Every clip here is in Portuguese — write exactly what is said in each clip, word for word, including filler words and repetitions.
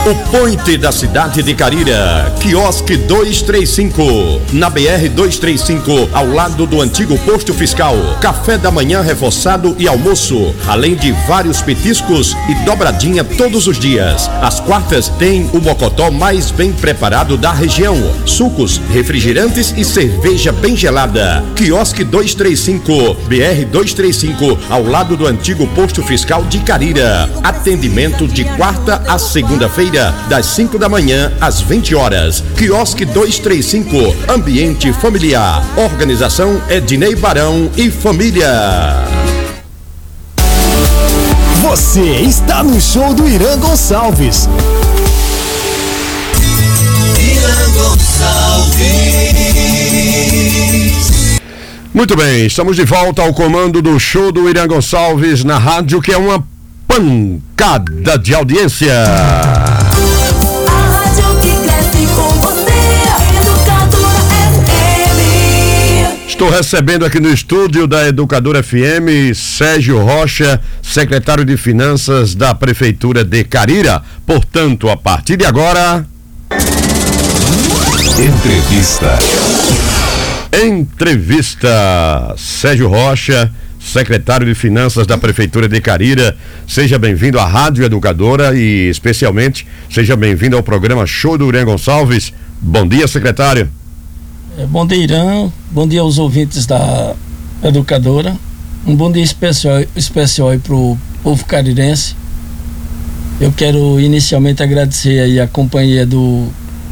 O point da cidade de Carira, quiosque duzentos e trinta e cinco, na B R duzentos e trinta e cinco, ao lado do antigo posto fiscal. Café da manhã reforçado e almoço, além de vários petiscos e dobradinha todos os dias. Às quartas tem o mocotó mais bem preparado da região, sucos, refrigerantes e cerveja bem gelada. Quiosque duzentos e trinta e cinco, B R duzentos e trinta e cinco, ao lado do antigo posto fiscal de Carira. Atendimento de quarta a segunda-feira, das cinco da manhã às vinte horas. Quiosque duzentos e trinta e cinco, ambiente familiar. Organização Ednei Barão e família. Você está no show do Irã Gonçalves. Irã Gonçalves. Muito bem, estamos de volta ao comando do show do Irã Gonçalves na rádio, que é uma pancada de audiência. Estou recebendo aqui no estúdio da Educadora F M Sérgio Rocha, secretário de Finanças da Prefeitura de Carira. Portanto, a partir de agora... Entrevista. Entrevista. Sérgio Rocha, secretário de Finanças da Prefeitura de Carira. Seja bem-vindo à Rádio Educadora e, especialmente, seja bem-vindo ao programa Show do Irã Gonçalves. Bom dia, secretário. Bom dia, Irã. Bom dia aos ouvintes da Educadora. Um bom dia especial, especial aí pro povo carirense. Eu quero inicialmente agradecer aí a companhia do,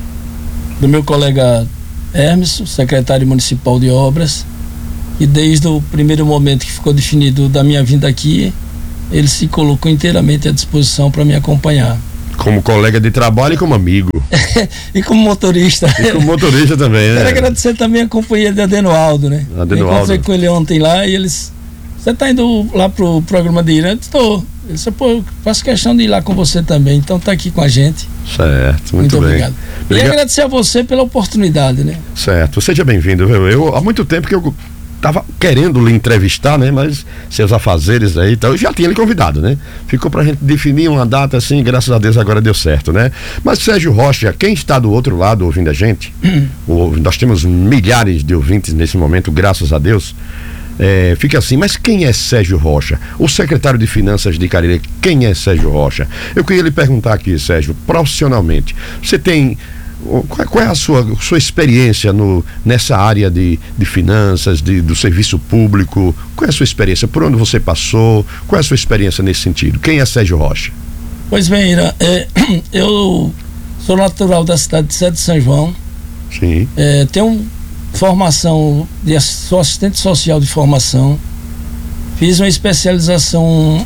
do meu colega Hermes, secretário municipal de obras, e desde o primeiro momento que ficou definido da minha vinda aqui, ele se colocou inteiramente à disposição para me acompanhar. Como colega de trabalho e como amigo. E como motorista. E como motorista também, né? Quero agradecer também a companhia de Adenoaldo, né? Adenoaldo. Encontrei com ele ontem lá e eles... Você tá indo lá pro programa de Irã? Estou. Ele disse, pô, faço questão de ir lá com você também, então tá aqui com a gente. Certo, muito, muito bem. Obrigado. Obrigado. E agradecer a você pela oportunidade, né? Certo, seja bem-vindo, viu? Eu, há muito tempo que eu tava querendo lhe entrevistar, né? Mas seus afazeres aí, então eu já tinha lhe convidado, né? Ficou pra gente definir uma data assim, graças a Deus agora deu certo, né? Mas Sérgio Rocha, quem está do outro lado ouvindo a gente, o, nós temos milhares de ouvintes nesse momento, graças a Deus, é, fica assim, mas quem é Sérgio Rocha? O secretário de Finanças de Cariri, quem é Sérgio Rocha? Eu queria lhe perguntar aqui, Sérgio, profissionalmente, você tem... Qual é a sua, sua experiência no, nessa área de, de finanças, de, do serviço público? Qual é a sua experiência? Por onde você passou? Qual é a sua experiência nesse sentido? Quem é Sérgio Rocha? Pois bem, Ira, é, eu sou natural da cidade de Sede de São João. Sim. É, tenho formação, de, sou assistente social de formação. Fiz uma especialização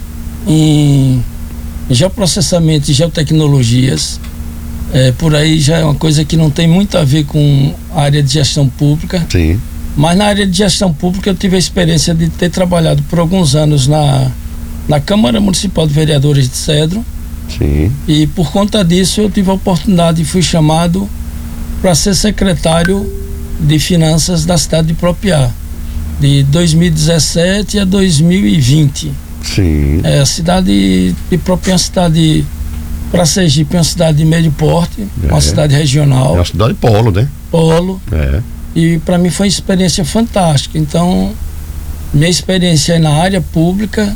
em geoprocessamento e geotecnologias. É, por aí já é uma coisa que não tem muito a ver com a área de gestão pública. Sim. Mas na área de gestão pública eu tive a experiência de ter trabalhado por alguns anos na, na Câmara Municipal de Vereadores de Cedro. Sim. E por conta disso eu tive a oportunidade e fui chamado para ser secretário de Finanças da cidade de Propiá, de dois mil e dezessete a dois mil e vinte. Sim. É, a cidade de Propiá é uma cidade... Para Sergipe é uma cidade de médio porte, é. Uma cidade regional. É uma cidade polo, né? Polo. É. E para mim foi uma experiência fantástica. Então, minha experiência na área pública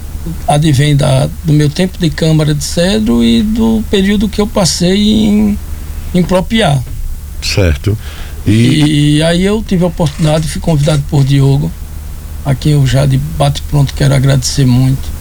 advém da, do meu tempo de Câmara de Cedro e do período que eu passei em, em Propiá. Certo. E... e aí eu tive a oportunidade, fui convidado por Diogo, a quem eu já de bate pronto quero agradecer muito.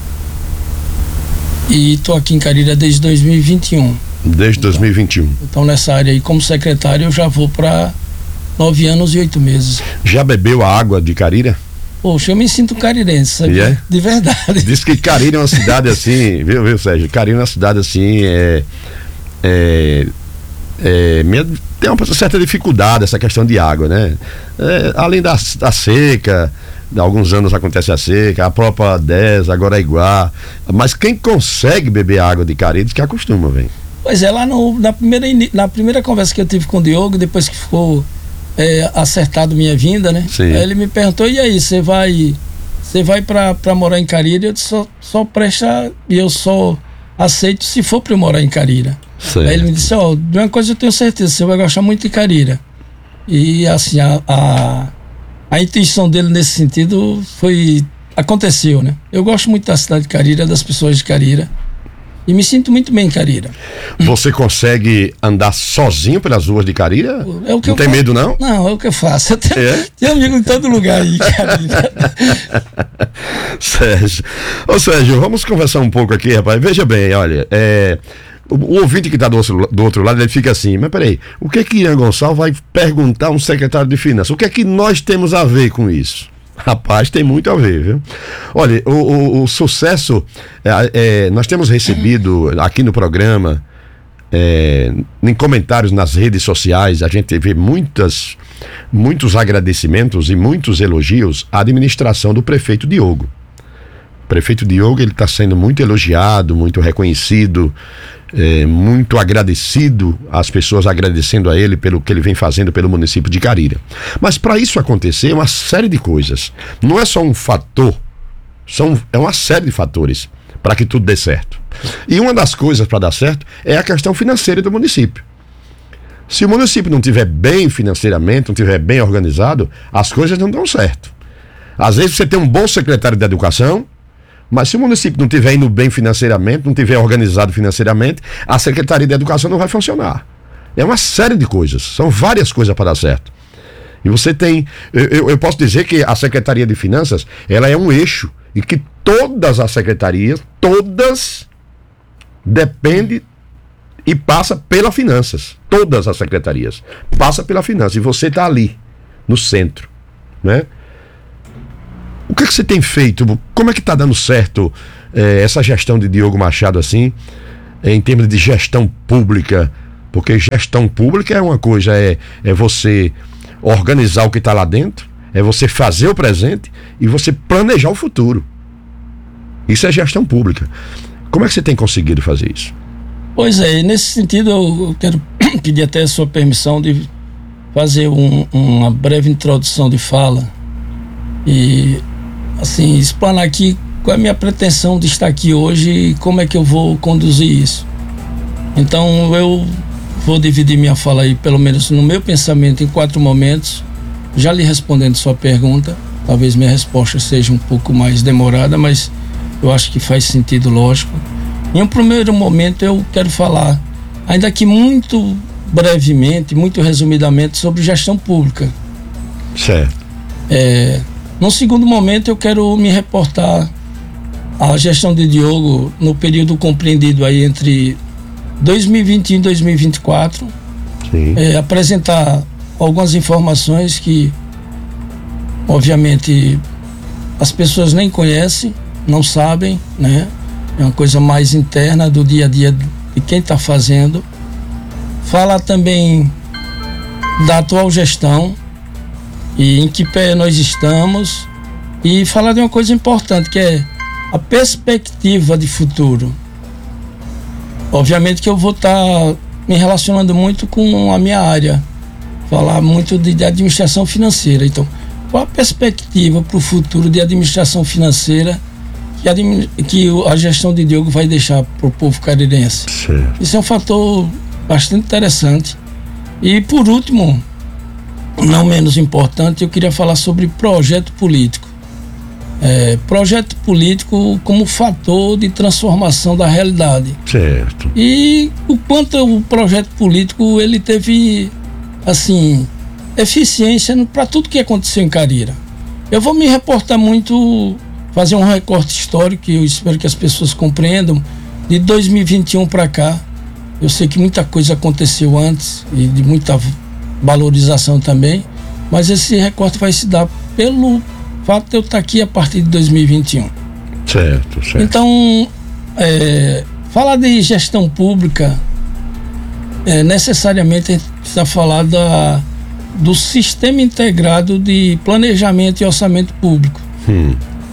E estou aqui em Carira desde dois mil e vinte e um. Desde dois mil e vinte e um. Então nessa área aí, como secretário, eu já vou para nove anos e oito meses. Já bebeu a água de Carira? Poxa, eu me sinto carirense, sabe? Yeah. De verdade. Diz que Carira é uma cidade assim, viu, viu, Sérgio? Carira é uma cidade assim, é... é, é tem uma certa dificuldade essa questão de água, né? É, além da, da seca... Há alguns anos acontece a seca, a própria dez, agora é igual. Mas quem consegue beber água de Cariri diz que acostuma, velho. Pois é, lá no, na, primeira, na primeira conversa que eu tive com o Diogo, depois que ficou é, acertado minha vinda, né? Sim. Aí ele me perguntou, e aí, você vai você vai pra, pra morar em Cariri? Eu disse, só, só presta, e eu só aceito se for para eu morar em Carira. Certo. Aí ele me disse, ó, oh, de uma coisa eu tenho certeza, você vai gostar muito de Carira. E assim, a, a, a intuição dele nesse sentido foi, aconteceu, né? Eu gosto muito da cidade de Carira, das pessoas de Carira. E me sinto muito bem em Carira. Você consegue andar sozinho pelas ruas de Carira? É o que não eu tem fa- medo, não? Não, é o que eu faço. Eu tenho, É? tenho amigo em todo lugar aí, Carira. Sérgio. Ô Sérgio, vamos conversar um pouco aqui, rapaz. Veja bem, olha, é, o, o ouvinte que está do, outro- do outro lado, ele fica assim, mas peraí, o que é que Irã Gonçalves vai perguntar a um secretário de Finanças? O que é que nós temos a ver com isso? Rapaz, tem muito a ver, viu? Olha, o, o, o sucesso, é, é, nós temos recebido aqui no programa, é, em comentários nas redes sociais, a gente vê muitas, muitos agradecimentos e muitos elogios à administração do prefeito Diogo. O prefeito Diogo, ele está sendo muito elogiado, muito reconhecido, é, muito agradecido, as pessoas agradecendo a ele pelo que ele vem fazendo pelo município de Carira. Mas para isso acontecer, é uma série de coisas. Não é só um fator, são, é uma série de fatores para que tudo dê certo. E uma das coisas para dar certo é a questão financeira do município. Se o município não estiver bem financeiramente, não estiver bem organizado, as coisas não dão certo. Às vezes você tem um bom secretário de educação, mas se o município não estiver indo bem financeiramente, não estiver organizado financeiramente, a Secretaria de Educação não vai funcionar. É uma série de coisas, são várias coisas para dar certo. E você tem, eu, eu posso dizer que a Secretaria de Finanças, ela é um eixo, e que todas as secretarias, todas, dependem e passa pela Finanças. Todas as secretarias passa pela Finanças, e você está ali, no centro, né? O que é que você tem feito? Como é que está dando certo eh, essa gestão de Diogo Machado assim, eh, em termos de gestão pública? Porque gestão pública é uma coisa, é, é você organizar o que está lá dentro, é você fazer o presente e você planejar o futuro. Isso é gestão pública. Como é que você tem conseguido fazer isso? Pois é, nesse sentido eu quero pedir até a sua permissão de fazer um, uma breve introdução de fala e assim, explanar aqui qual é a minha pretensão de estar aqui hoje e como é que eu vou conduzir isso. Então eu vou dividir minha fala aí, pelo menos no meu pensamento, em quatro momentos, já lhe respondendo sua pergunta. Talvez minha resposta seja um pouco mais demorada, mas eu acho que faz sentido, lógico. Em um primeiro momento eu quero falar, ainda que muito brevemente, muito resumidamente, sobre gestão pública. Certo. É, num segundo momento eu quero me reportar à gestão de Diogo no período compreendido aí entre dois mil e vinte e um e dois mil e vinte e quatro. Sim. É, apresentar algumas informações que obviamente as pessoas nem conhecem, não sabem, né? É uma coisa mais interna do dia a dia de quem está fazendo. Falar também da atual gestão e em que pé nós estamos, e falar de uma coisa importante, que é a perspectiva de futuro. Obviamente que eu vou estar tá me relacionando muito com a minha área, falar muito de, de administração financeira. Então, qual a perspectiva para o futuro de administração financeira que a, que a gestão de Diogo vai deixar para o povo carirense? Certo. Isso é um fator bastante interessante. E por último, não menos importante, eu queria falar sobre projeto político. É, projeto político como fator de transformação da realidade. Certo. E o quanto o projeto político ele teve, assim, eficiência para tudo que aconteceu em Carira. Eu vou me reportar muito, fazer um recorte histórico, que eu espero que as pessoas compreendam, de dois mil e vinte e um para cá. Eu sei que muita coisa aconteceu antes e de muita valorização também, mas esse recorte vai se dar pelo fato de eu estar aqui a partir de dois mil e vinte e um. Certo, certo. Então, é, falar de gestão pública, é, necessariamente a gente precisa falar da, do Sistema Integrado de Planejamento e Orçamento Público. Hum.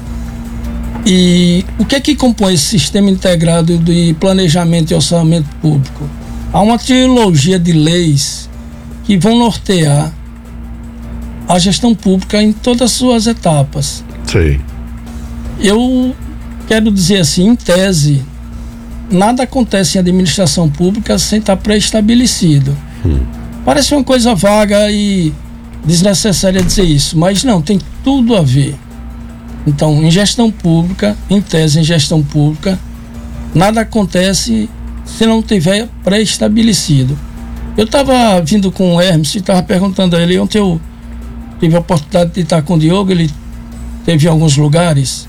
E o que é que compõe esse Sistema Integrado de Planejamento e Orçamento Público? Há uma trilogia de leis que vão nortear a gestão pública em todas as suas etapas. Sim. Eu quero dizer assim, em tese, nada acontece em administração pública sem estar pré-estabelecido. Hum. Parece uma coisa vaga e desnecessária dizer isso, mas não, tem tudo a ver. Então, em gestão pública, em tese, em gestão pública, nada acontece se não tiver pré-estabelecido. Eu estava vindo com o Hermes e estava perguntando a ele, ontem eu tive a oportunidade de estar com o Diogo, ele teve em alguns lugares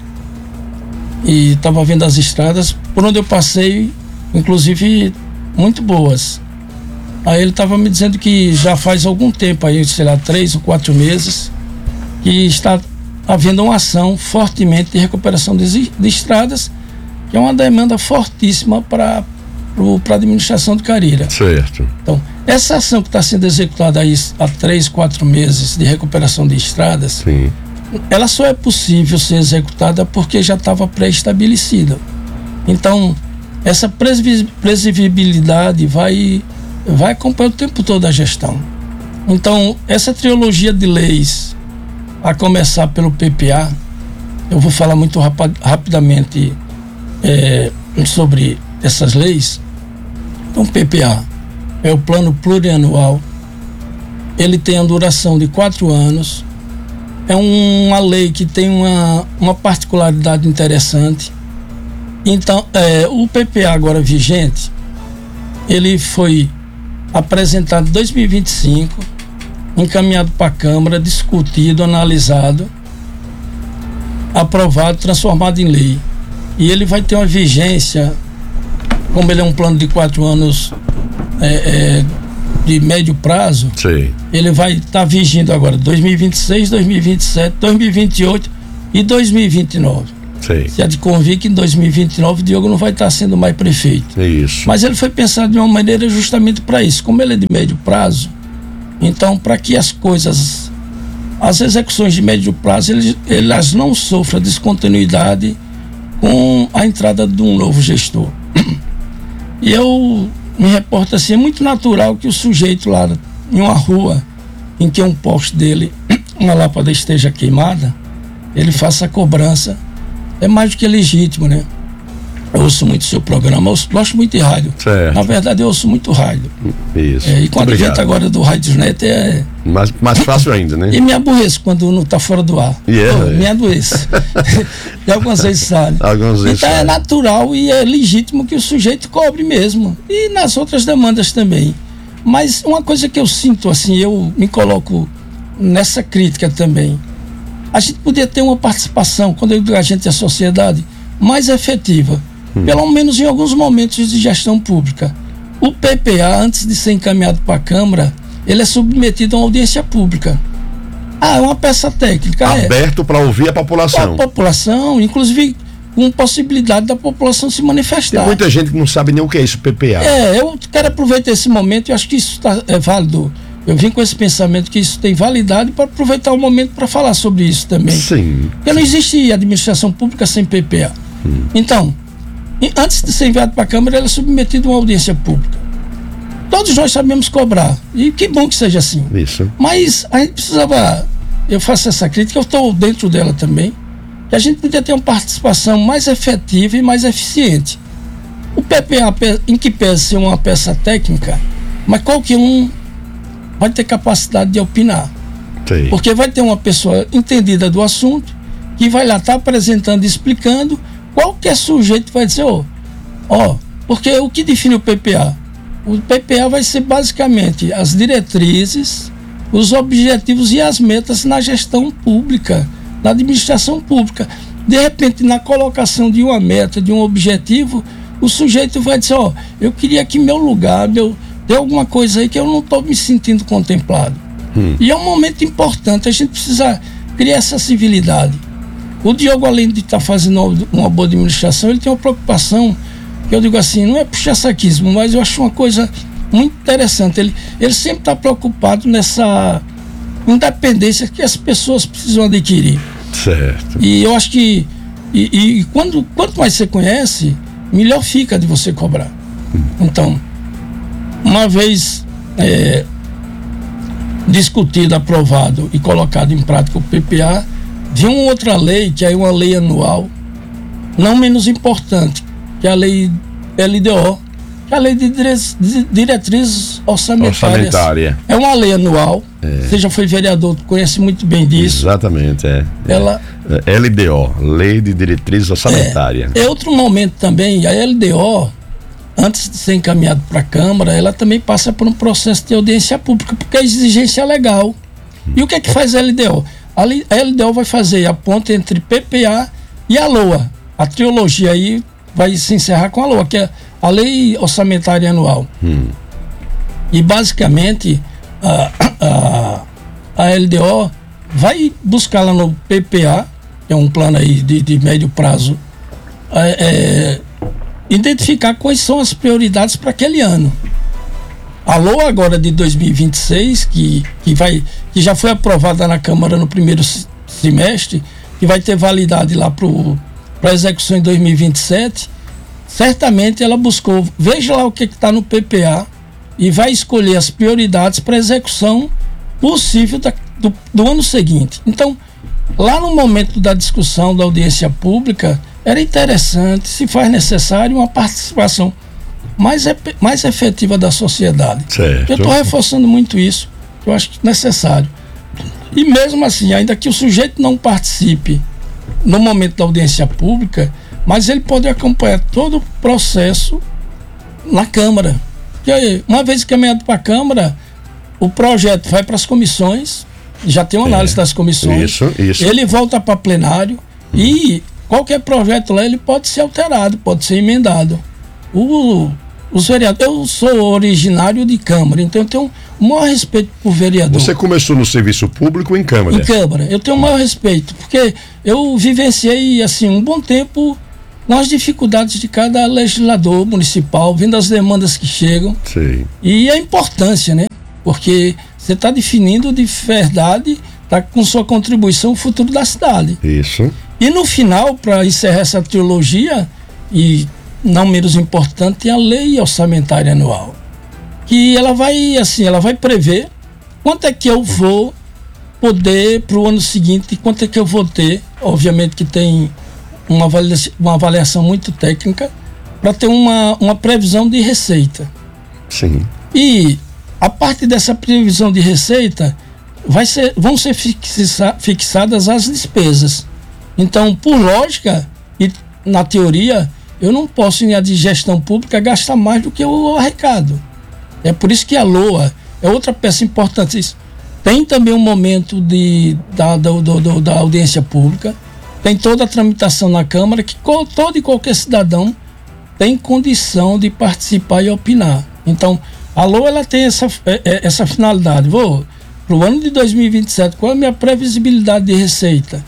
e estava vendo as estradas por onde eu passei, inclusive muito boas. Aí ele estava me dizendo que já faz algum tempo, aí, sei lá, três ou quatro meses, que está havendo uma ação fortemente de recuperação de, de estradas, que é uma demanda fortíssima para a administração de Carira. Certo. Então, essa ação que está sendo executada aí há três, quatro meses de recuperação de estradas, sim, ela só é possível ser executada porque já estava pré-estabelecida. Então, essa previsibilidade vai, vai acompanhar o tempo todo a gestão. Então, essa trilogia de leis, a começar pelo P P A, eu vou falar muito rap- rapidamente é, sobre essas leis. Então, o P P A é o plano plurianual, ele tem a duração de quatro anos, é uma lei que tem uma, uma particularidade interessante. Então, é, o P P A agora vigente, ele foi apresentado em dois mil e vinte e cinco, encaminhado para a Câmara, discutido, analisado, aprovado, transformado em lei. E ele vai ter uma vigência, como ele é um plano de quatro anos é, é, de médio prazo, sim, ele vai estar tá vigindo agora dois mil e vinte e seis, dois mil e vinte e sete, dois mil e vinte e oito e dois mil e vinte e nove. sim. Se há de convir que em dois mil e vinte e nove o Diogo não vai estar tá sendo mais prefeito. Isso. Mas ele foi pensado de uma maneira justamente para isso. Como ele é de médio prazo, então para que as coisas, as execuções de médio prazo, eles, elas não sofram descontinuidade com a entrada de um novo gestor. E eu me reporto assim, é muito natural que o sujeito lá em uma rua em que um poste dele, uma lâmpada esteja queimada, ele faça a cobrança. É mais do que legítimo, né? Eu ouço muito seu programa, eu ouço, gosto muito de rádio. Certo. Na verdade, eu ouço muito rádio. Isso. É, e quando Obrigado. invento agora do Radiosnet é... Mais, mais fácil ainda, né? E me aborreço quando não está fora do ar. Yeah, Pô, é. Me adoeço. E algumas vezes sabe. Algumas vezes Então é sabe. natural e é legítimo que o sujeito cobre mesmo. E nas outras demandas também. Mas uma coisa que eu sinto, assim, eu me coloco nessa crítica também. A gente podia ter uma participação, quando eu digo a gente, a sociedade, mais efetiva. Hum. Pelo menos em alguns momentos de gestão pública. O P P A, antes de ser encaminhado para a Câmara, ele é submetido a uma audiência pública. Ah, é uma peça técnica. Aberto é. para ouvir a população. A população, inclusive com possibilidade da população se manifestar. Tem muita gente que não sabe nem o que é isso, P P A. É, eu quero aproveitar esse momento e acho que isso tá, é válido. Eu vim com esse pensamento que isso tem validade para aproveitar o momento para falar sobre isso também. Sim. Porque não existe administração pública sem P P A. Hum. Então, antes de ser enviado para a Câmara, ele é submetido a uma audiência pública. Todos nós sabemos cobrar. E que bom que seja assim. Isso. Mas a gente precisava, eu faço essa crítica, eu estou dentro dela também, que a gente podia ter uma participação mais efetiva e mais eficiente. O P P A, em que pese ser uma peça técnica, mas qualquer um vai ter capacidade de opinar. Sim. Porque vai ter uma pessoa entendida do assunto, que vai lá estar tá apresentando, explicando, qualquer sujeito vai dizer, ó, ó, porque o que define o P P A? O P P A vai ser basicamente as diretrizes, os objetivos e as metas na gestão pública, na administração pública. De repente, na colocação de uma meta, de um objetivo, o sujeito vai dizer, ó, eu queria que meu lugar, meu, tem alguma coisa aí que eu não estou me sentindo contemplado. Hum. E é um momento importante, a gente precisa criar essa civilidade. O Diogo, além de estar tá fazendo uma boa administração, ele tem uma preocupação, que eu digo assim, não é puxa-saquismo, mas eu acho uma coisa muito interessante. Ele, ele sempre está preocupado nessa independência que as pessoas precisam adquirir. Certo. E eu acho que e, e quando, quanto mais você conhece, melhor fica de você cobrar. Hum. Então, uma vez é, discutido, aprovado e colocado em prática o P P A, de uma outra lei, que é uma lei anual, não menos importante, que é a lei L D O, que é a Lei de Diretrizes Orçamentárias. Orçamentária. É uma lei anual. É. Você já foi vereador, conhece muito bem disso. Exatamente, é. Ela, é. L D O, Lei de Diretrizes Orçamentárias. É, é outro momento também, a L D O, antes de ser encaminhado para a Câmara, ela também passa por um processo de audiência pública, porque é exigência legal. E o que é que faz a L D O? A L D O vai fazer a ponte entre P P A e a LOA. A trilogia aí vai se encerrar com a LOA, que é a Lei Orçamentária Anual. Hum. E basicamente a, a, a L D O vai buscar lá no P P A, que é um plano aí de, de médio prazo, é, é, identificar quais são as prioridades para aquele ano. A LOA agora de dois mil e vinte e seis, que, que, vai, que já foi aprovada na Câmara no primeiro semestre, que vai ter validade lá para a execução em dois mil e vinte e sete, certamente ela buscou, veja lá o que está no P P A e vai escolher as prioridades para execução possível da, do, do ano seguinte. Então, lá no momento da discussão da audiência pública, era interessante, se faz necessário, uma participação mais, mais efetiva da sociedade. Certo. Eu estou reforçando muito isso, que eu acho necessário. E mesmo assim, ainda que o sujeito não participe no momento da audiência pública, mas ele pode acompanhar todo o processo na Câmara. Porque uma vez encaminhado para a Câmara, o projeto vai para as comissões, já tem uma análise é, das comissões, isso, isso. Ele volta para plenário hum. e qualquer projeto lá ele pode ser alterado, pode ser emendado. O, os vereadores, eu sou originário de Câmara, então eu tenho o maior respeito por vereador. Você começou no serviço público em Câmara? Em Câmara, eu tenho o maior respeito, porque eu vivenciei assim um bom tempo nas dificuldades de cada legislador municipal, vendo as demandas que chegam. Sim. E a importância, né? Porque você está definindo de verdade, está com sua contribuição o futuro da cidade. Isso. E no final, para encerrar essa trilogia, e não menos importante, tem a Lei Orçamentária Anual, que ela vai, assim, ela vai prever quanto é que eu vou poder para o ano seguinte, quanto é que eu vou ter. Obviamente que tem uma avaliação, uma avaliação muito técnica para ter uma, uma previsão de receita. Sim. E a partir dessa previsão de receita vai ser, vão ser fixa, fixadas as despesas. Então, por lógica e na teoria, eu não posso, em área de gestão pública, gastar mais do que o arrecado. É por isso que a LOA é outra peça importante. Tem também um momento de, da, do, do, da audiência pública, tem toda a tramitação na Câmara, que todo e qualquer cidadão tem condição de participar e opinar. Então, a LOA ela tem essa, essa finalidade. Vou para o ano de dois mil e vinte e sete, qual é a minha previsibilidade de receita?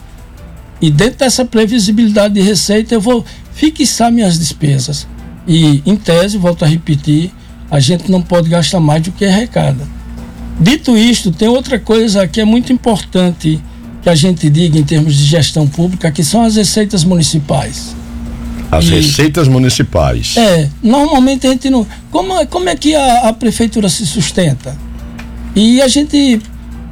E dentro dessa previsibilidade de receita, eu vou fixar minhas despesas. E, em tese, volto a repetir, a gente não pode gastar mais do que arrecada. Dito isto, tem outra coisa que é muito importante que a gente diga em termos de gestão pública, que são as receitas municipais. As e, receitas municipais. É, normalmente a gente não... Como, como é que a, a prefeitura se sustenta? E a gente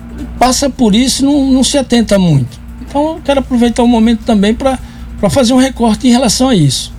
passa por isso e não, não se atenta muito. Então eu quero aproveitar o momento também para fazer um recorte em relação a isso.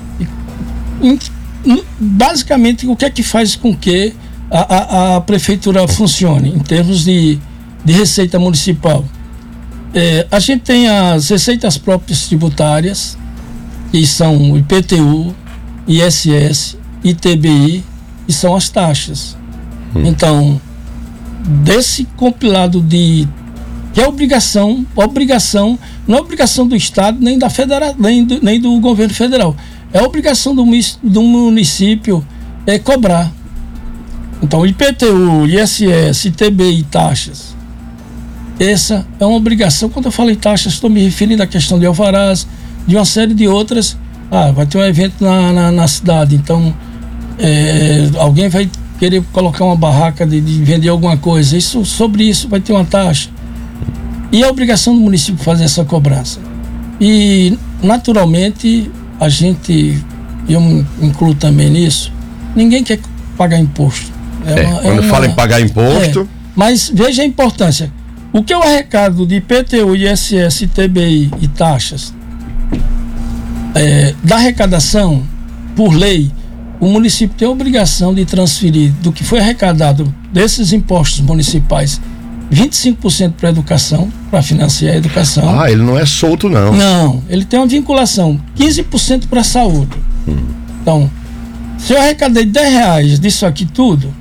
E, em, basicamente, o que é que faz com que a, a, a prefeitura funcione em termos de, de receita municipal? É, a gente tem as receitas próprias tributárias, que são o I P T U, I S S, I T B I, e são as taxas. Hum. Então, desse compilado de que é obrigação, obrigação, não é obrigação do Estado, nem da federa, nem do, nem do governo federal. É obrigação do, do município é cobrar. Então, I P T U, I S S, I T B I, taxas. Essa é uma obrigação. Quando eu falo em taxas, estou me referindo à questão de alvarás, de uma série de outras. Ah, vai ter um evento na, na, na cidade, então é, alguém vai querer colocar uma barraca de, de vender alguma coisa. Isso, sobre isso vai ter uma taxa. E é a obrigação do município fazer essa cobrança. E, naturalmente, a gente, eu me incluo também nisso, ninguém quer pagar imposto. É é, uma, quando é uma, fala em pagar imposto... É, mas veja a importância. O que é o arrecado de I P T U, I S S, I T B I e taxas? É, da arrecadação, por lei, o município tem a obrigação de transferir do que foi arrecadado desses impostos municipais vinte e cinco por cento para a educação, para financiar a educação. Ah, ele não é solto, não. Não, ele tem uma vinculação, quinze por cento para a saúde. Hum. Então, se eu arrecadei dez reais disso aqui tudo,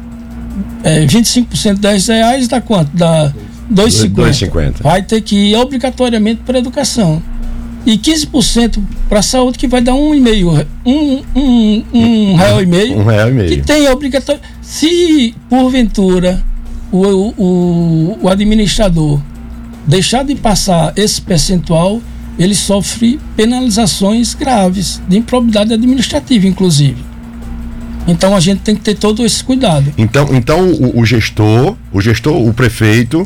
é, vinte e cinco por cento de dez reais dá quanto? Dá dois reais e cinquenta centavos. Vai ter que ir obrigatoriamente para a educação. E quinze por cento para a saúde, que vai dar um e meio, um, um, um real e meio. Um real e meio. Que tem obrigatório. Se, porventura, o, o, o administrador deixar de passar esse percentual, ele sofre penalizações graves, de improbidade administrativa, inclusive. Então a gente tem que ter todo esse cuidado. Então, então o, o gestor, o gestor, o prefeito,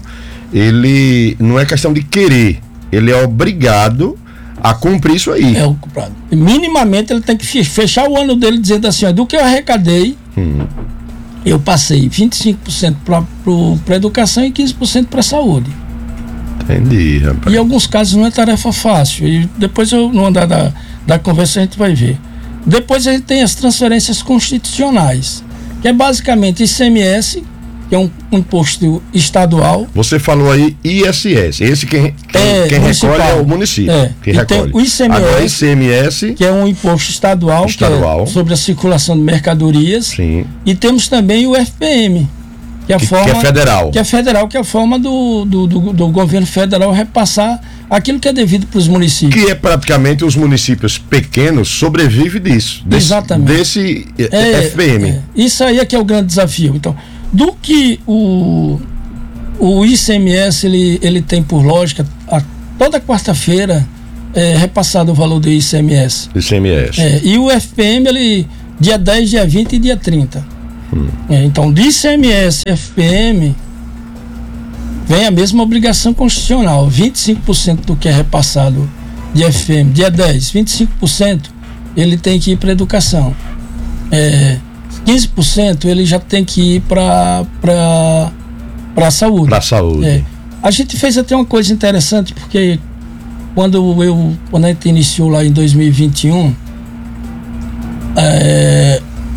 ele não é questão de querer, ele é obrigado a cumprir isso aí. É ocupado. Minimamente ele tem que fechar o ano dele dizendo assim, ó, do que eu arrecadei, hum. eu passei vinte e cinco por cento para a educação e quinze por cento para a saúde. Entendi, rapaz. E em alguns casos não é tarefa fácil. E depois, eu, no andar da, da conversa, a gente vai ver. Depois a gente tem as transferências constitucionais, que é basicamente I C M S, que é um, um imposto estadual. Você falou aí I S S, esse quem, quem, é, quem recolhe é o município. É. Que e recolhe. Tem o I C M S, agora, I C M S, que é um imposto estadual, estadual. Que é sobre a circulação de mercadorias. Sim. E temos também o F P M, que é, a que, forma, que é federal. Que é federal, que é a forma do, do, do, do governo federal repassar aquilo que é devido para os municípios. Que é praticamente os municípios pequenos sobrevivem disso. Desse, Exatamente. Desse é, F P M. É. Isso aí é que é o grande desafio. Então, do que o, o I C M S ele, ele tem por lógica, a, toda quarta-feira é repassado o valor do I C M S. I C M S. É, e o F P M, ele, dia dez, dia vinte e dia trinta. Hum. É, então, de I C M S e F P M vem a mesma obrigação constitucional, vinte e cinco por cento do que é repassado de F P M, dia dez, vinte e cinco por cento ele tem que ir para a educação. É, quinze por cento ele já tem que ir para para a saúde. Para a saúde. É. A gente fez até uma coisa interessante, porque quando eu quando a gente iniciou lá em dois mil e vinte e um, é,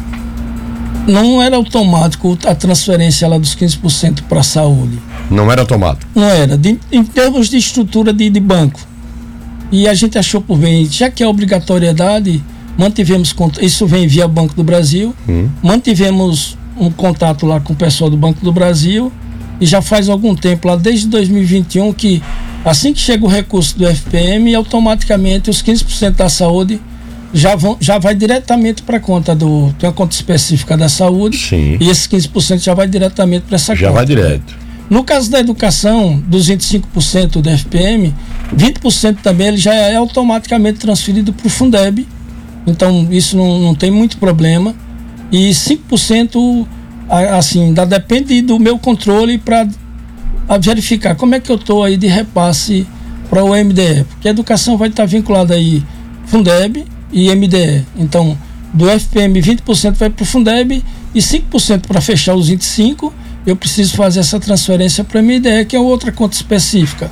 não era automático a transferência lá dos quinze por cento para a saúde. Não era automático? Não era, de, em termos de estrutura de, de banco. E a gente achou por bem, já que é obrigatoriedade, mantivemos, isso vem via Banco do Brasil, hum. mantivemos um contato lá com o pessoal do Banco do Brasil, e já faz algum tempo, lá desde dois mil e vinte e um, que assim que chega o recurso do F P M, automaticamente os quinze por cento da saúde já, vão, já vai diretamente para a conta do... Tem uma conta específica da saúde. Sim. E esses quinze por cento já vai diretamente para essa já conta. Já vai direto. No caso da educação, dos vinte e cinco por cento do F P M, vinte por cento também ele já é automaticamente transferido para o Fundeb. Então isso não, não tem muito problema. E cinco por cento assim, ainda depende do meu controle para verificar como é que eu estou aí de repasse para o M D E. Porque a educação vai estar vinculada aí Fundeb e M D E. Então, do F P M, vinte por cento vai para o Fundeb e cinco por cento para fechar os vinte e cinco por cento, eu preciso fazer essa transferência para a M D E, que é outra conta específica.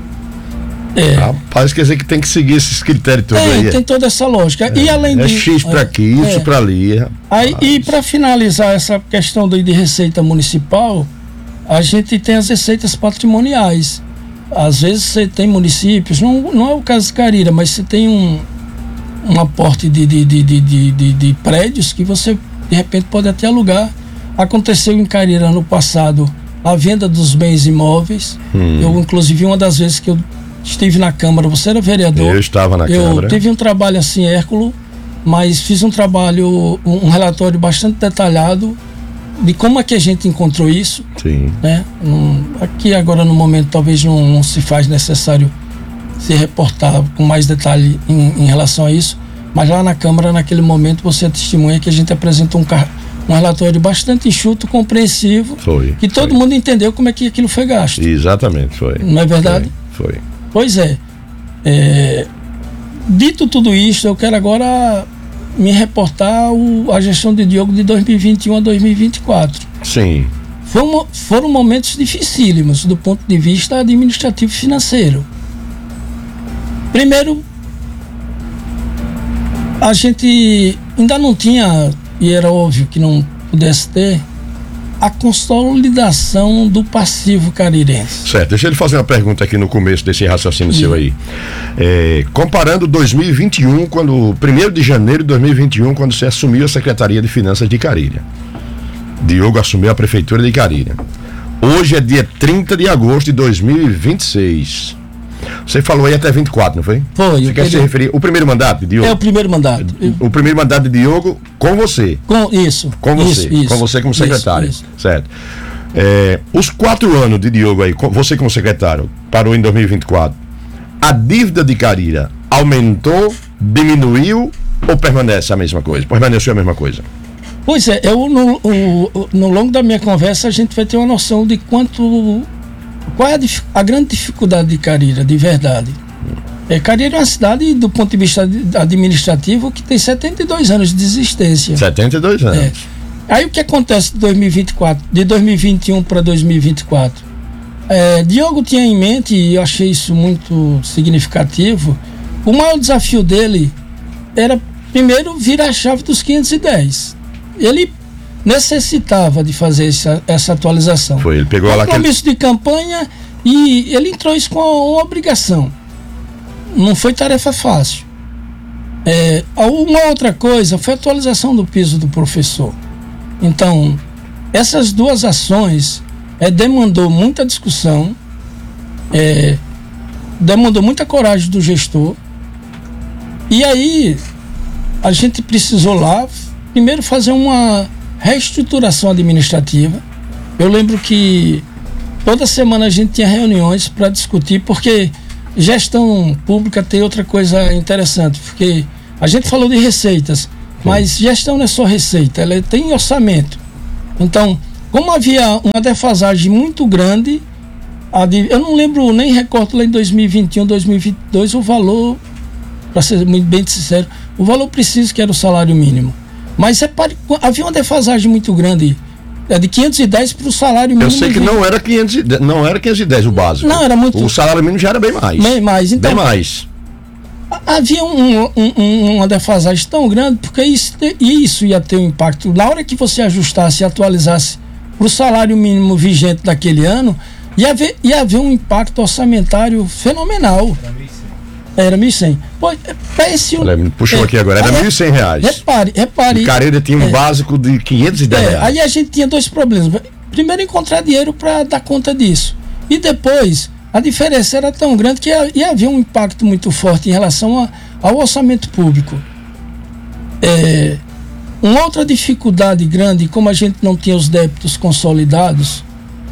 É. Rapaz, quer dizer que tem que seguir esses critérios todos é, aí. Tem toda essa lógica. É, e além é de, X para aqui, isso é. para ali. Aí, e para finalizar essa questão do, de receita municipal, a gente tem as receitas patrimoniais. Às vezes você tem municípios, não, não é o caso de Carira, mas você tem um, um aporte de, de, de, de, de, de, de prédios que você de repente pode até alugar. Aconteceu em Carira no passado a venda dos bens imóveis. Hum. Eu, inclusive, uma das vezes que eu estive na Câmara, você era vereador. Eu estava na eu Câmara. Eu tive um trabalho assim, Hérculo, mas fiz um trabalho, um, um relatório bastante detalhado de como é que a gente encontrou isso. Sim. Né? Um, aqui agora no momento talvez não, não se faz necessário se reportar com mais detalhe em, em relação a isso, mas lá na Câmara, naquele momento, você testemunha que a gente apresentou um carro. Um relatório bastante enxuto, compreensivo, foi, que todo foi. mundo entendeu como é que aquilo foi gasto. Exatamente, foi. Não é verdade? Foi. foi. Pois é. é. Dito tudo isso, eu quero agora me reportar o, a gestão de Diogo de dois mil e vinte e um a dois mil e vinte e quatro. Sim. Foram, foram momentos dificílimos do ponto de vista administrativo e financeiro. Primeiro, a gente ainda não tinha, e era óbvio que não pudesse ter, a consolidação do passivo carirense. Certo, deixa ele fazer uma pergunta aqui no começo desse raciocínio seu aí. É, comparando dois mil e vinte e um, quando, primeiro de janeiro de dois mil e vinte e um, quando você assumiu a Secretaria de Finanças de Carilha. Diogo assumiu a Prefeitura de Carilha. Hoje é dia trinta de agosto de dois mil e vinte e seis. Você falou aí até vinte e quatro, não foi? Foi. Você quer queria... se referir? O primeiro mandato de Diogo? É o primeiro mandato. O primeiro mandato de Diogo com você. Com isso. Com você. Isso, isso, com você como secretário. Isso, isso. Certo. É, os quatro anos de Diogo aí, você como secretário, parou em dois mil e vinte e quatro. A dívida de Carilha aumentou, diminuiu ou permanece a mesma coisa? Permaneceu a mesma coisa? Pois é, eu no, o, no longo da minha conversa a gente vai ter uma noção de quanto, qual é a, a grande dificuldade de Carilha, de verdade. É, Carilha é uma cidade, do ponto de vista administrativo, que tem setenta e dois anos de existência. setenta e dois anos. É. Aí o que acontece de dois mil e vinte e quatro, de dois mil e vinte e um para dois mil e vinte e quatro? É, Diogo tinha em mente, e eu achei isso muito significativo, o maior desafio dele era, primeiro, virar a chave dos quinhentos e dez. Ele necessitava de fazer essa, essa atualização. Foi, ele pegou lá compromisso aquele... de campanha, e ele entrou isso com uma obrigação. Não foi tarefa fácil. É, uma outra coisa foi a atualização do piso do professor. Então, essas duas ações é, demandou muita discussão, é, demandou muita coragem do gestor. E aí a gente precisou lá primeiro fazer uma reestruturação administrativa. Eu lembro que toda semana a gente tinha reuniões para discutir, porque gestão pública tem outra coisa interessante, porque a gente falou de receitas, mas gestão não é só receita, ela tem orçamento. Então, como havia uma defasagem muito grande, a de, eu não lembro, nem recordo lá em dois mil e vinte e um, dois mil e vinte e dois, o valor, para ser muito bem sincero, o valor preciso que era o salário mínimo. Mas repare, havia uma defasagem muito grande, é de quinhentos e dez para o salário mínimo. Eu sei que não era quinhentos e dez, não era quinhentos e dez o básico. Não, era muito. O salário mínimo já era bem mais. Bem mais, então. Bem mais. Havia um, um, uma defasagem tão grande, porque isso, isso ia ter um impacto. Na hora que você ajustasse e atualizasse para o salário mínimo vigente daquele ano, ia haver, ia haver um impacto orçamentário fenomenal. Era mil e cem. Pô, esse, Olha, me puxou é, aqui agora, era mil e cem reais. Repare, repare. O Carilha tinha um é, básico de quinhentos e dez é, reais. Aí a gente tinha dois problemas. Primeiro, encontrar dinheiro para dar conta disso. E depois, a diferença era tão grande que ia, ia haver um impacto muito forte em relação a, ao orçamento público. É, uma outra dificuldade grande, como a gente não tinha os débitos consolidados,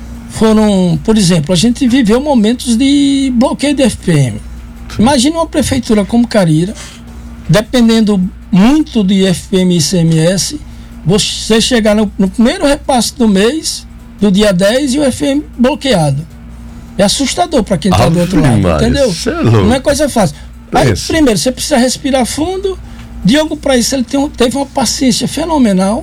foram, por exemplo, a gente viveu momentos de bloqueio de F P M. Imagina uma prefeitura como Carilha, dependendo muito de F P M e I C M S, você chegar no, no primeiro repasse do mês, do dia dez, e o F P M bloqueado. É assustador para quem está ah, do outro lado, entendeu? É não é coisa fácil. Aí, primeiro, você precisa respirar fundo. Diogo, para isso, ele tem, teve uma paciência fenomenal.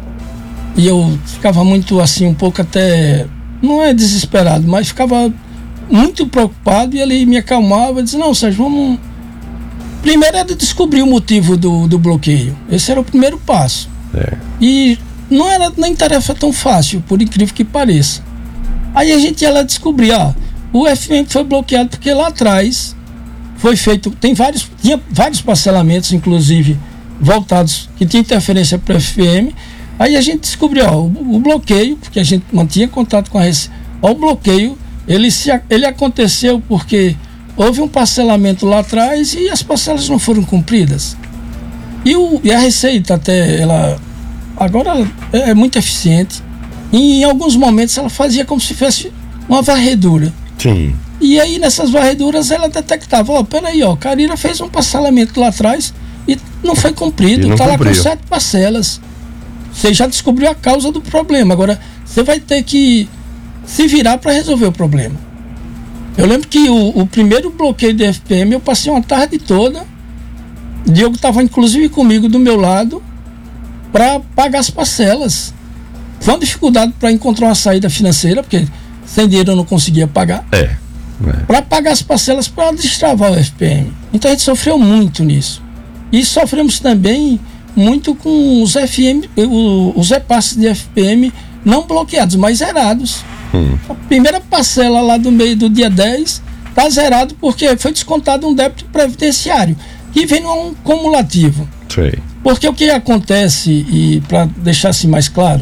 E eu ficava muito assim, um pouco até, não é desesperado, mas ficava muito preocupado, e ele me acalmava e disse: não, Sérgio, vamos. Primeiro era descobrir o motivo do, do bloqueio. Esse era o primeiro passo. É. E não era nem tarefa tão fácil, por incrível que pareça. Aí a gente ia lá descobrir, ó, o F P M foi bloqueado porque lá atrás foi feito, tem vários, tinha vários parcelamentos, inclusive voltados, que tinha interferência para o F P M. Aí a gente descobriu, ó, o, o bloqueio, porque a gente mantinha contato com a Receita, ó, o bloqueio, ele, se, ele aconteceu porque houve um parcelamento lá atrás e as parcelas não foram cumpridas. E, o, e a Receita até, ela agora ela é, é muito eficiente, e em alguns momentos ela fazia como se fosse uma varredura. Sim. E aí nessas varreduras ela detectava, ó, peraí, ó, Carilha fez um parcelamento lá atrás e não foi cumprido, está lá com sete parcelas. Você já descobriu a causa do problema, agora você vai ter que se virar para resolver o problema. Eu lembro que o, o primeiro bloqueio do F P M eu passei uma tarde toda, Diogo estava inclusive comigo do meu lado para pagar as parcelas. Foi uma dificuldade para encontrar uma saída financeira, porque sem dinheiro eu não conseguia pagar. É. é. Para pagar as parcelas para destravar o F P M. Então a gente sofreu muito nisso. E sofremos também muito com os F M, os repasses de F P M não bloqueados, mas zerados. Hum. A primeira parcela lá do meio do dia dez está zerado porque foi descontado um débito previdenciário que vem num cumulativo. Sim. Porque o que acontece, e para deixar assim mais claro,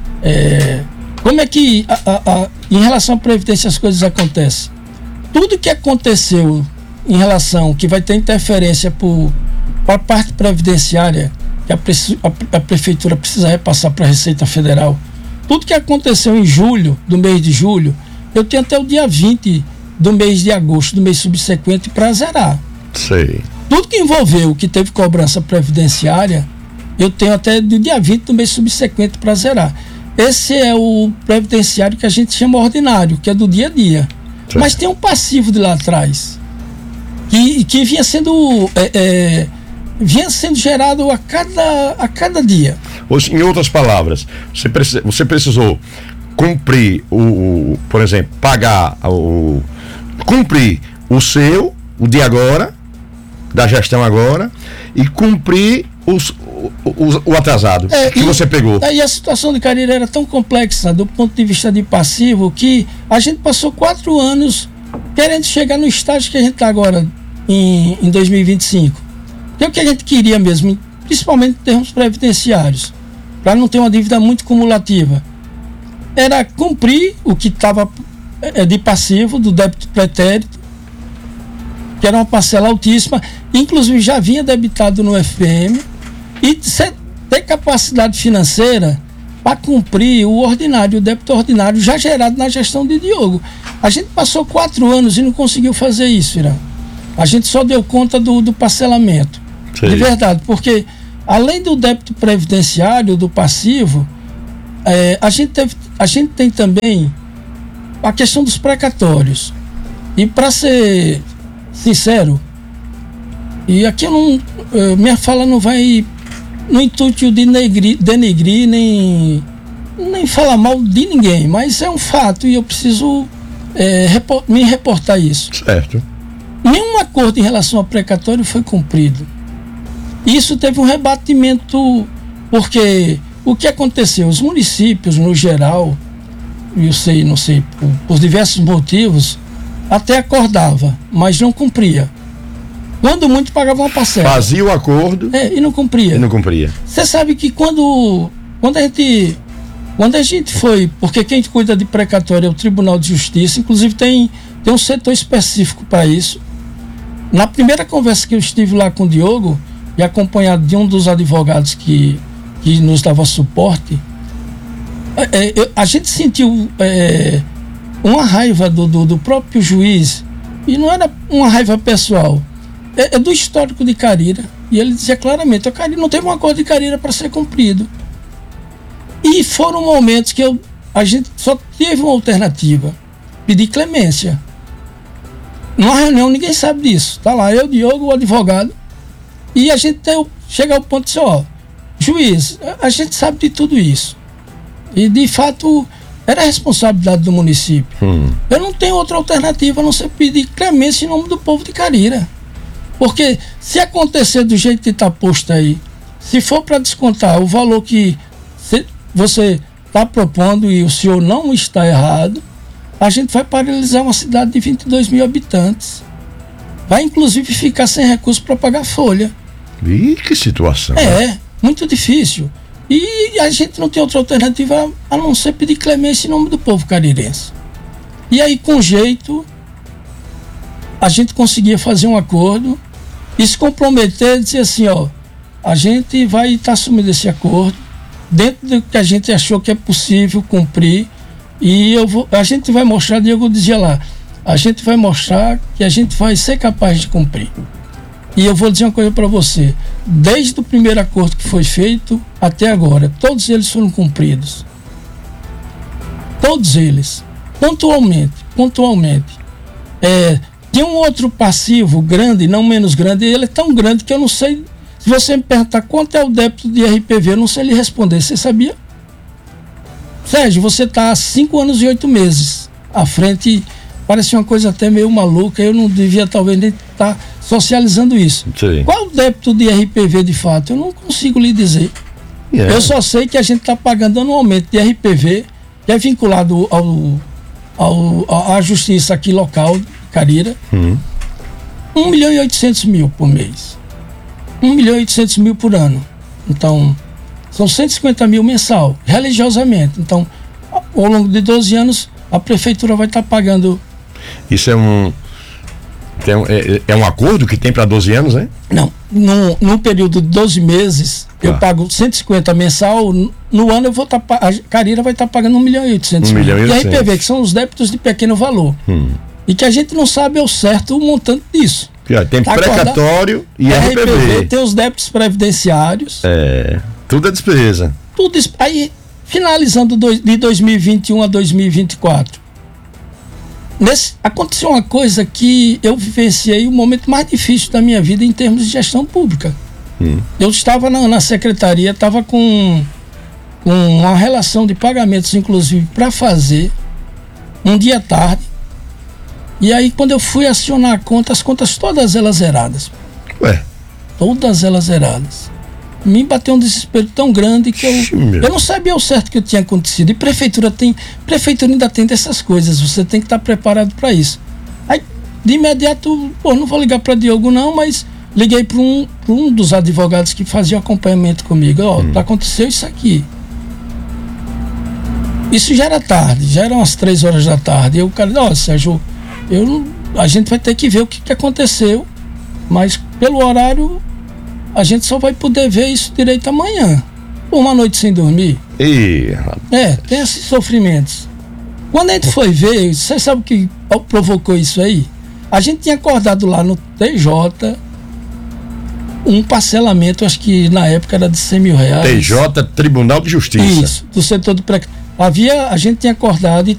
é, como é que a, a, a, em relação à Previdência as coisas acontecem? Tudo que aconteceu em relação, que vai ter interferência para a parte previdenciária, que a, a, a Prefeitura precisa repassar para a Receita Federal, tudo que aconteceu em julho, do mês de julho, eu tenho até o dia vinte do mês de agosto, do mês subsequente, para zerar. Sei. Tudo que envolveu, que teve cobrança previdenciária, eu tenho até do dia vinte do mês subsequente para zerar. Esse é o previdenciário que a gente chama ordinário, que é do dia a dia. Sim. Mas tem um passivo de lá atrás, que, que vinha sendo é, é, vinha sendo gerado a cada, a cada dia. Em outras palavras, você, precisa, você precisou cumprir o, o, por exemplo, pagar o, cumprir o seu, o de agora, da gestão agora, e cumprir os, o, o, o atrasado é, que e, você pegou. E a situação de Cariri era tão complexa do ponto de vista de passivo que a gente passou quatro anos querendo chegar no estágio que a gente está agora em, em dois mil e vinte e cinco. Que é o que a gente queria mesmo, principalmente em termos previdenciários, para não ter uma dívida muito cumulativa. Era cumprir o que estava é, de passivo do débito pretérito, que era uma parcela altíssima, inclusive já vinha debitado no F P M, e ter capacidade financeira para cumprir o ordinário, o débito ordinário já gerado na gestão de Diogo. A gente passou quatro anos e não conseguiu fazer isso, Irã. A gente só deu conta do, do parcelamento. Sim. De verdade, porque além do débito previdenciário, do passivo, é, a, gente teve, a gente tem também a questão dos precatórios. E para ser sincero, e aqui eu não, eu, minha fala não vai no intuito de denegrir, denegrir nem, nem falar mal de ninguém, mas é um fato e eu preciso é, repor, me reportar isso. Certo. Nenhum acordo em relação ao precatório foi cumprido. Isso teve um rebatimento, porque o que aconteceu? Os municípios, no geral, eu sei, não sei, por, por diversos motivos, até acordava, mas não cumpria. Quando muito pagava uma parcela. Fazia o acordo. É, e não cumpria. E não cumpria. Você sabe que quando, quando a gente quando a gente foi, porque quem cuida de precatório é o Tribunal de Justiça, inclusive tem, tem um setor específico para isso. Na primeira conversa que eu estive lá com o Diogo, e acompanhado de um dos advogados que, que nos dava suporte, é, é, a gente sentiu é, uma raiva do, do, do próprio juiz, e não era uma raiva pessoal, é, é do histórico de Carira, e ele dizia claramente, a Carira não teve um acordo de Carira para ser cumprido. E foram momentos que eu, a gente só teve uma alternativa, pedir clemência. Numa reunião ninguém sabe disso, tá lá eu, Diogo, o advogado, e a gente tem, chega ao ponto de dizer, ó, juiz, a gente sabe de tudo isso, e de fato era a responsabilidade do município. Hum. Eu não tenho outra alternativa a não ser pedir clemência em nome do povo de Carira, porque se acontecer do jeito que está posto aí, se for para descontar o valor que você está propondo e o senhor não está errado, a gente vai paralisar uma cidade de vinte e dois mil habitantes. Vai inclusive ficar sem recurso para pagar folha. Ih, que situação. É, muito difícil. E a gente não tem outra alternativa a não ser pedir clemência em nome do povo carirense. E aí, com jeito, a gente conseguia fazer um acordo e se comprometer e dizer assim, ó, a gente vai estar tá assumindo esse acordo dentro do que a gente achou que é possível cumprir, e eu vou, a gente vai mostrar, Diego dizia lá, a gente vai mostrar que a gente vai ser capaz de cumprir. E eu vou dizer uma coisa para você, desde o primeiro acordo que foi feito até agora, todos eles foram cumpridos. Todos eles, pontualmente, pontualmente. É, tem um outro passivo grande, não menos grande, e ele é tão grande que eu não sei, se você me perguntar quanto é o débito de R P V, eu não sei lhe responder, você sabia? Sérgio, você está há cinco anos e oito meses à frente, parece uma coisa até meio maluca, eu não devia talvez nem estar socializando isso. Sim. Qual o débito de R P V de fato? Eu não consigo lhe dizer. Yeah. Eu só sei que a gente está pagando anualmente de R P V, que é vinculado ao, ao, à justiça aqui local, Carira, Hum. um milhão e oitocentos mil por mês. um milhão e oitocentos mil por ano. Então, são cento e cinquenta mil mensal, religiosamente. Então, ao longo de doze anos, a prefeitura vai estar pagando. Isso é um. Tem um- é, é um acordo que tem para doze anos, hein? Não, no, no período de doze meses, eu Tá. pago cento e cinquenta mensal. No, no ano, eu vou estar. A Carira vai estar pagando um milhão e oitocentos Um mil. milhão e E a oitocentos. R P V, que são os débitos de pequeno valor. Hum. E que a gente não sabe ao certo o montante disso. E, ó, tem Tá precatório e A R P V. tem os débitos previdenciários. É, tudo é despesa. Tudo isso. Aí, finalizando dois- de dois mil e vinte e um a dois mil e vinte e quatro, nesse, aconteceu uma coisa que eu vivenciei o momento mais difícil da minha vida em termos de gestão pública. Eu estava na, na secretaria, estava com, com uma relação de pagamentos, inclusive, para fazer um dia à tarde. E aí, quando eu fui acionar a conta, as contas todas elas zeradas. Ué, Todas elas zeradas. Me bateu um desespero tão grande que eu, Ixi, meu. eu não sabia o certo que tinha acontecido. E prefeitura tem, prefeitura ainda tem dessas coisas, você tem que estar preparado para isso. Aí, de imediato, pô, não vou ligar para Diogo não, mas liguei para um, pra um dos advogados que fazia o acompanhamento comigo. Ó, Hum. aconteceu isso aqui. Isso já era tarde, já eram as três horas da tarde. E o cara, ó, Sérgio, eu, não- a gente vai ter que ver o que, que aconteceu, mas pelo horário a gente só vai poder ver isso direito amanhã. Uma noite sem dormir. e É, tem esses sofrimentos. Quando a gente foi ver, você sabe o que provocou isso aí? A gente tinha acordado lá no T J um parcelamento, acho que na época era de cem mil reais. T J, Tribunal de Justiça. Isso, do setor do pré. Havia, a gente tinha acordado e